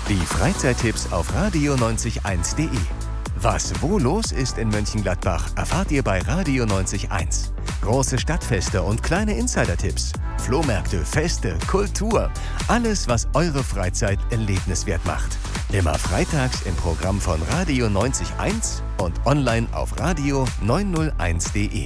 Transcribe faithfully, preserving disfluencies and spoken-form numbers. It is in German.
Die Freizeittipps auf radio neunzig eins punkt de. Was wo los ist in Mönchengladbach, erfahrt ihr bei Radio neunzig Komma eins. Große Stadtfeste und kleine Insider-Tipps, Flohmärkte, Feste, Kultur. Alles, was eure Freizeit erlebniswert macht. Immer freitags im Programm von Radio neunzig Komma eins und online auf radio neunhunderteins punkt de.